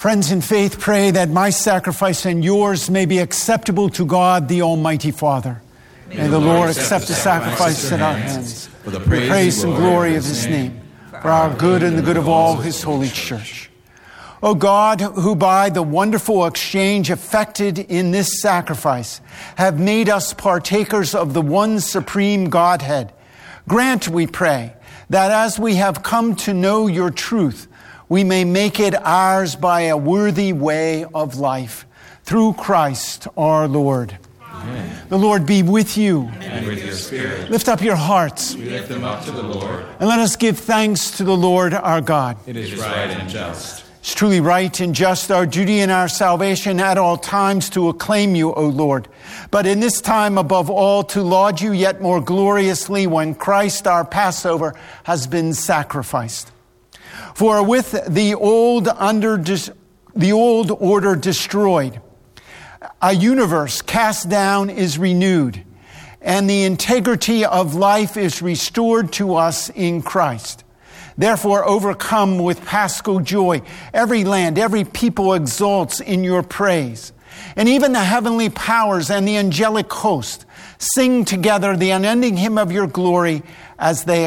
Friends in faith, pray that my sacrifice and yours may be acceptable to God, the Almighty Father. May the Lord accept the sacrifice at our hands for the praise and glory of his name, for our good and the good of all his holy church. O God, who by the wonderful exchange effected in this sacrifice have made us partakers of the one supreme Godhead, grant, we pray, that as we have come to know your truth, we may make it ours by a worthy way of life. Through Christ our Lord. Amen. The Lord be with you. And with your spirit. Lift up your hearts. We lift them up to the Lord. And let us give thanks to the Lord our God. It is right and just. It's truly right and just, our duty and our salvation at all times to acclaim you, O Lord. But in this time above all to laud you yet more gloriously when Christ our Passover has been sacrificed. For with the old order destroyed, a universe cast down is renewed, and the integrity of life is restored to us in Christ. Therefore, overcome with paschal joy, every land, every people exults in your praise. And even the heavenly powers and the angelic host sing together the unending hymn of your glory as they